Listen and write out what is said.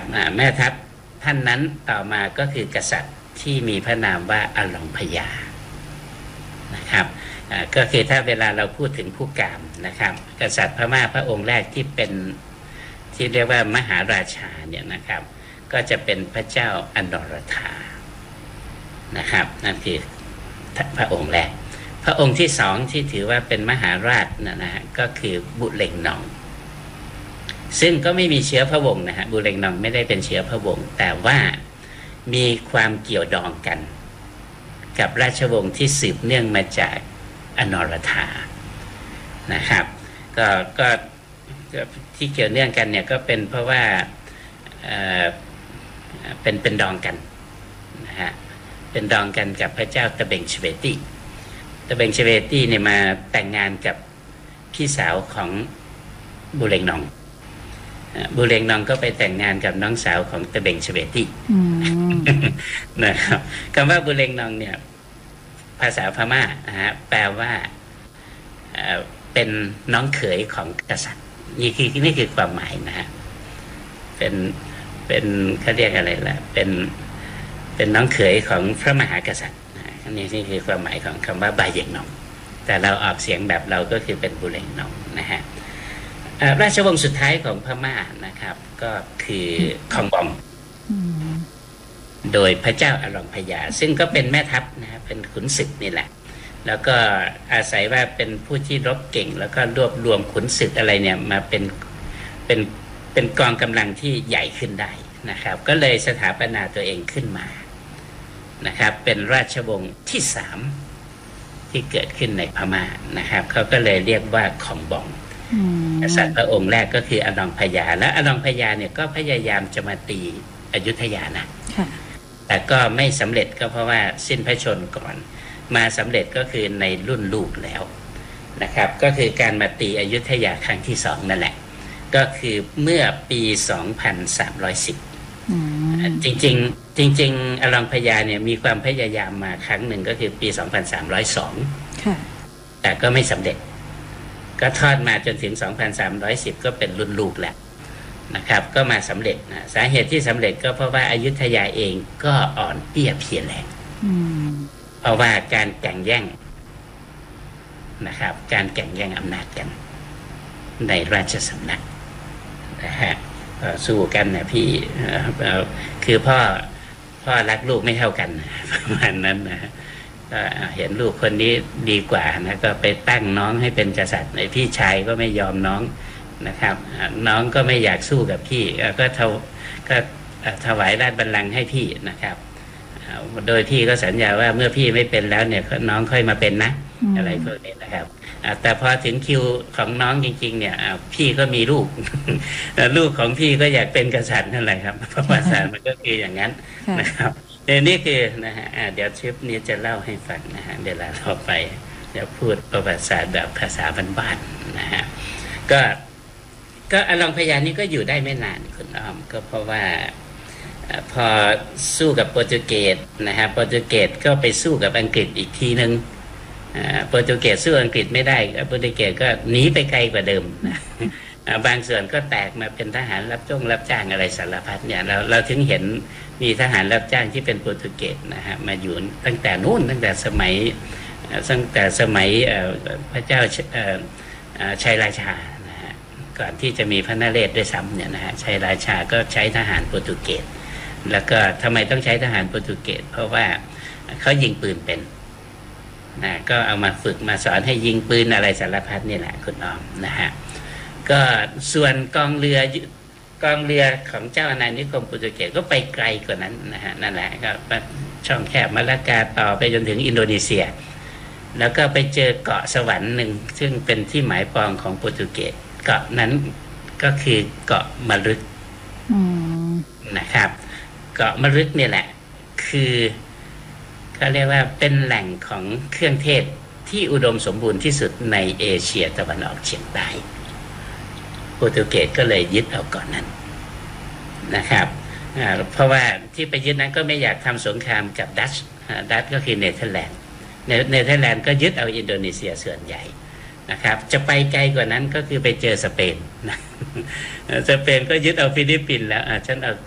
แม่ทัพท่านนั้นต่อมาก็คือกษัตริย์ที่มีพระนามว่าอลองพญานะครับก็คือถ้าเวลาเราพูดถึงผู้กามนะครับกษัตริย์พม่าพระองค์แรกที่เป็นที่เรียกว่ามหาราชาเนี่ยนะครับก็จะเป็นพระเจ้าอนรธานะครับนั่นคือพระองค์แรกพระองค์ที่สองที่ถือว่าเป็นมหาราชนะฮะก็คือบุเรงนองซึ่งก็ไม่มีเชื้อพระวงศ์นะฮะบุเรงนองไม่ได้เป็นเชื้อพระวงศ์แต่ว่ามีความเกี่ยวดองกันกับราชวงศ์ที่สืบเนื่องมาจากอนรธานะครับก็ที่เกี่ยวเนื่องกันเนี่ยก็เป็นเพราะว่าเป็นดองกันนะฮะเป็นดองกันกับพระเจ้าตะเบงเชเวตี้ตะเบงเชเวตี้เนี่ยมาแต่งงานกับพี่สาวของบุเรงนองบุเรงนองก็ไปแต่งงานกับน้องสาวของตะเบงเชเวตี้นะครับคำว่าบุเรงนองเนี่ยภาษาพม่าแปลว่าเป็นน้องเขยของกษัตริย์นี่คือความหมายนะฮะเป็นเขาเรียกอะไรล่ะเป็นน้องเขยของพระมหากษัตริย์นี่คือความหมายของคำว่าบาเยงนองแต่เราออกเสียงแบบเราก็คือเป็นบุเรงนองนะฮะราชวงศ์สุดท้ายของพม่านะครับก็คือคองบองโดยพระเจ้าอลองพญาซึ่งก็เป็นแม่ทัพนะฮะเป็นขุนศึกนี่แหละแล้วก็อาศัยว่าเป็นผู้ที่รบเก่งแล้วก็รวบรวมขุนศึกอะไรเนี่ยมาเป็นกองกำลังที่ใหญ่ขึ้นได้นะครับก็เลยสถาปนาตัวเองขึ้นมานะครับเป็นราชวงศ์ที่สามที่เกิดขึ้นในพม่านะครับเขาก็เลยเรียกว่าคองบองกษัตริย์พระองค์แรกก็คืออลองพญาและอลองพญาเนี่ยก็พยายามจะมาตีอยุธยานะแต่ก็ไม่สำเร็จก็เพราะว่าสิ้นพระชนม์ก่อนมาสำเร็จก็คือในรุ่นลูกแล้วนะครับก็คือการมาตีอยุธยาครั้งที่สองนั่นแหละก็คือเมื่อปี2310จริงอลองพญาเนี่ยมีความพยายามมาครั้งหนึ่งก็คือปี2302แต่ก็ไม่สำเร็จก็ทอดมาจนถึง2310ก็เป็นรุ่นลูกแล้วนะครับก็มาสำเร็จนะสาเหตุที่สำเร็จก็เพราะว่าอยุธยาเองก็อ่อนเปี้ยเพลียแรงเพราะว่าการแข่งแย่งนะครับการแข่งแย่งอำนาจกันในราชสำนักนะฮะสู้กันนะพี่คือพ่อรักลูกไม่เท่ากันประมาณนั้นนะก็เห็นลูกคนนี้ดีกว่านะก็ไปตั้งน้องให้เป็นกษัตริย์พี่ชายก็ไม่ยอมน้องนะครับน้องก็ไม่อยากสู้กับพี่ก็ถวายราชบัลลังก์ให้พี่นะครับโดยพี่ก็สัญญาว่าเมื่อพี่ไม่เป็นแล้วเนี่ยน้องค่อยมาเป็นนะอะไรพวกนี้นะครับแต่พอถึงคิวของน้องจริงๆเนี่ยพี่ก็มีลูกลูกของพี่ก็อยากเป็นกษัตริย์นั่นแหละครับประวัติศาสตร์มันก็คืออย่างนั้นนะครับนี่คือนะฮะเดี๋ยวทริปนี้จะเล่าให้ฟังนะฮะเวลาเราไปเดี๋ยวพูดประวัติศาสตร์แบบภาษาบ้านๆนะฮะก็อลองพญานี่ก็อยู่ได้ไม่นานคุณอ้อมก็เพราะว่าพอสู้กับโปรตุเกสนะฮะโปรตุเกสก็ไปสู้กับอังกฤษอีกทีนึงโปรตุเกสสู้อังกฤษไม่ได้โปรตุเกสก็หนีไปไกลกว่าเดิมนะบางส่วนก็แตกมาเป็นทหารรับจ้างอะไรสารพัดเนี่ยเราถึงเห็นมีทหารรับจ้างที่เป็นโปรตุเกสนะฮะมาอยู่ตั้งแต่สมัยพระเจ้าชัยราชานะฮะก่อนที่จะมีพระนเรศด้วยซ้ำเนี่ยนะฮะชัยราชาก็ใช้ทหารโปรตุเกสแล้วก็ทำไมต้องใช้ทหารโปรตุเกสเพราะว่าเขายิงปืนเป็นนะก็เอามาฝึกมาสอนให้ยิงปืนอะไรสารพัดนี่แหละคุณอ้อมนะฮะก็ส่วนกองเรือของเจ้าอาณานิคมโปรตุเกสก็ไปไกลกว่านั้นนะฮะนั่นแหละก็ช่องแคบมาลากาต่อไปจนถึงอินโดนีเซียแล้วก็ไปเจอเกาะสวรรค์หนึ่งซึ่งเป็นที่หมายปองของโปรตุเกสเกาะนั้นก็คือเกาะมะรึกนะครับเกาะมะรึกเนี่ยแหละคือเขาเรียกว่าเป็นแหล่งของเครื่องเทศที่อุดมสมบูรณ์ที่สุดในเอเชียตะวันออกเฉียงใต้โปรตุเกสก็เลยยึดเอาเกาะนั้นนะครับเพราะว่าที่ไปยึดนั้นก็ไม่อยากทำสงครามกับดัตช์ก็คือเนเธอร์แลนด์ก็ยึดเอาอินโดนีเซียส่วนใหญ่นะครับจะไปไกลกว่านั้นก็คือไปเจอสเปนนะสเปนก็ยึดเอาฟิลิปปินส์แล้วฉันเอา